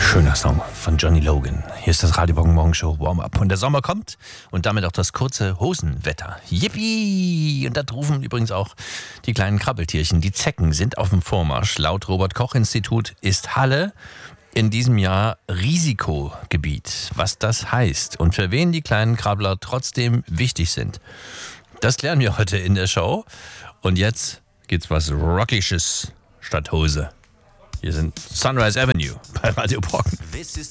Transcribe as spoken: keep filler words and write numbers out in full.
Schöner Song von Johnny Logan. Hier ist das Radio Bonn Morgen Show Warm-Up. Und der Sommer kommt und damit auch das kurze Hosenwetter. Yippie! Und da rufen übrigens auch die kleinen Krabbeltierchen. Die Zecken sind auf dem Vormarsch. Laut Robert-Koch-Institut ist Halle in diesem Jahr Risikogebiet. Was das heißt und für wen die kleinen Krabbler trotzdem wichtig sind, das klären wir heute in der Show. Und jetzt geht's was Rockisches statt Hose. Hier sind Sunrise Avenue bei Radio Brocken.